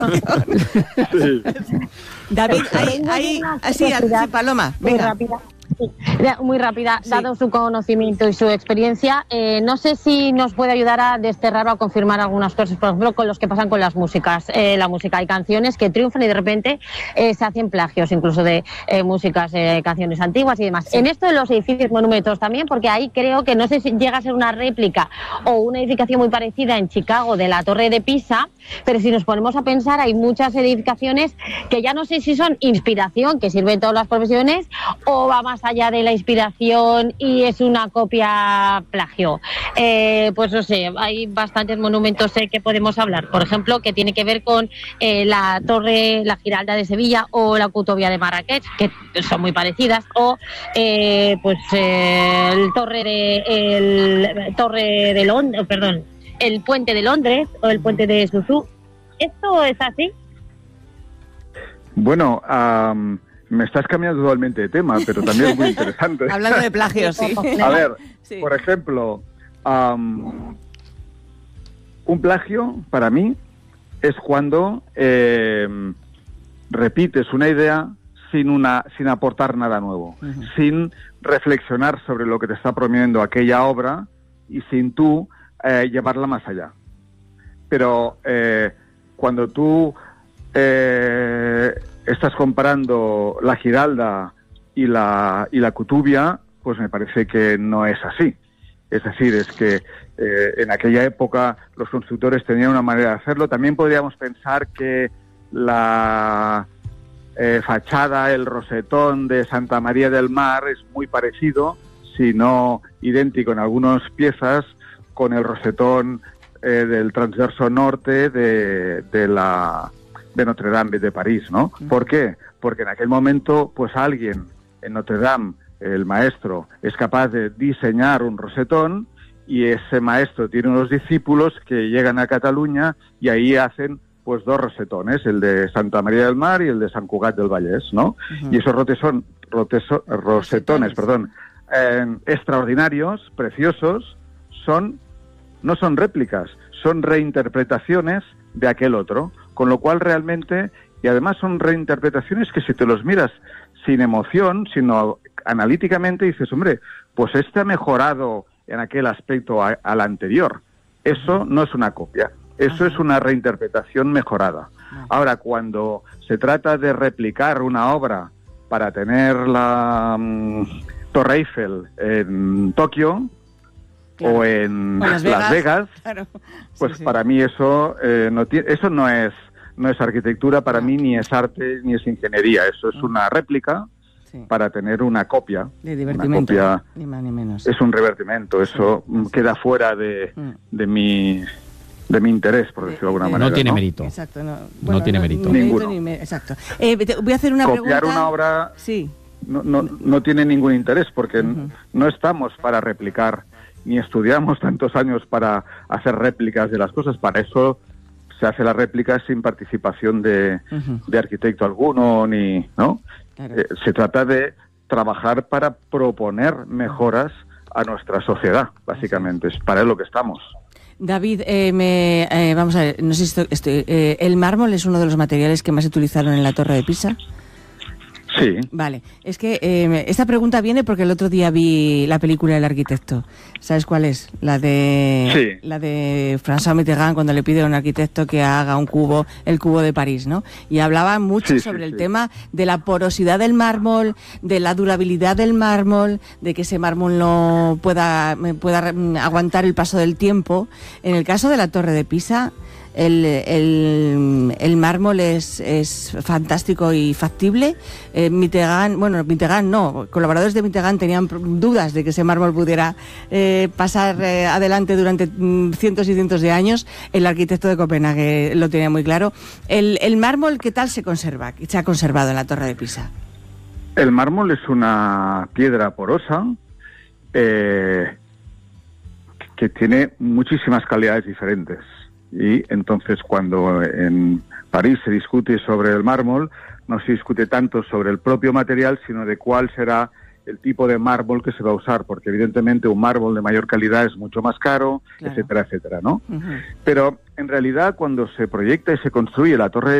Sí. David, sí, Paloma, venga. Muy rápida, dado su conocimiento y su experiencia, no sé si nos puede ayudar a desterrar o a confirmar algunas cosas, por ejemplo, con los que pasan con las músicas. La música, hay canciones que triunfan y de repente se hacen plagios, incluso de músicas, canciones antiguas y demás. Sí. En esto de los edificios monumentos también, porque ahí creo que no sé si llega a ser una réplica o una edificación muy parecida en Chicago de la Torre de Pisa, pero si nos ponemos a pensar, hay muchas edificaciones que ya no sé si son inspiración, que sirve en todas las profesiones, o va más allá de la inspiración y es una copia plagio. Pues no sé, hay bastantes monumentos que podemos hablar. Por ejemplo, que tiene que ver con la Torre, la Giralda de Sevilla o la Cutovia de Marrakech, que son muy parecidas, o pues el Torre de Londres, perdón, el Puente de Londres o el Puente de Suzú. ¿Esto es así? Bueno, me estás cambiando totalmente de tema, pero también es muy interesante. Hablando de plagios, sí. A ver, sí. Por ejemplo, un plagio para mí es cuando repites una idea sin aportar nada nuevo, sin reflexionar sobre lo que te está prometiendo aquella obra y sin tú llevarla más allá. Pero cuando tú estás comparando la Giralda y la Cutovia, pues me parece que no es así. Es decir, es que en aquella época los constructores tenían una manera de hacerlo. También podríamos pensar que la fachada, el rosetón de Santa María del Mar es muy parecido, si no idéntico en algunas piezas, con el rosetón del transverso norte de Notre Dame de París, ¿no? ¿Por qué? Porque en aquel momento, pues alguien en Notre Dame, el maestro, es capaz de diseñar un rosetón y ese maestro tiene unos discípulos que llegan a Cataluña y ahí hacen pues dos rosetones, el de Santa María del Mar y el de Sant Cugat del Vallès, ¿no? Y esos rosetones, extraordinarios, preciosos, no son réplicas, son reinterpretaciones de aquel otro, con lo cual realmente, y además son reinterpretaciones que si te los miras sin emoción, sino analíticamente, dices, hombre, pues este ha mejorado en aquel aspecto al anterior. Eso no es una copia, eso es una reinterpretación mejorada. Ahora, cuando se trata de replicar una obra para tener la Torre Eiffel en Tokio, claro, o en Las Vegas, claro. Pues sí. Para mí eso no es arquitectura, para mí ni es arte ni es ingeniería, eso es una réplica para tener una copia. De divertimento, una copia, ni más ni menos. Es un revertimento, eso queda fuera de mi interés, por decirlo de alguna manera. No tiene mérito. Exacto, no tiene mérito. Ninguno. Exacto. Voy a hacer una pregunta. Copiar una obra no tiene ningún interés, porque no estamos para replicar, ni estudiamos tantos años para hacer réplicas de las cosas. Para eso se hace la réplica sin participación de arquitecto alguno, ¿no? Claro. Se trata de trabajar para proponer mejoras a nuestra sociedad, básicamente. Es para lo que estamos. David, vamos a ver, no sé si ¿el mármol es uno de los materiales que más se utilizaron en la Torre de Pisa? Sí. Vale, es que esta pregunta viene porque el otro día vi la película El arquitecto. ¿Sabes cuál es? La de François Mitterrand, cuando le pide a un arquitecto que haga el cubo de París, ¿no? Y hablaba mucho sobre el tema de la porosidad del mármol, de la durabilidad del mármol, de que ese mármol no pueda aguantar el paso del tiempo. En el caso de la Torre de Pisa, el mármol es fantástico y factible. Mitterrand no, colaboradores de Mitterrand tenían dudas de que ese mármol pudiera pasar adelante durante cientos y cientos de años. El arquitecto de Copenhague lo tenía muy claro. El mármol, ¿qué tal se ha conservado en la Torre de Pisa? El mármol es una piedra porosa que tiene muchísimas calidades diferentes. Y entonces cuando en París se discute sobre el mármol, no se discute tanto sobre el propio material, sino de cuál será el tipo de mármol que se va a usar, porque evidentemente un mármol de mayor calidad es mucho más caro, claro, etcétera, etcétera, ¿no? Pero en realidad cuando se proyecta y se construye la Torre de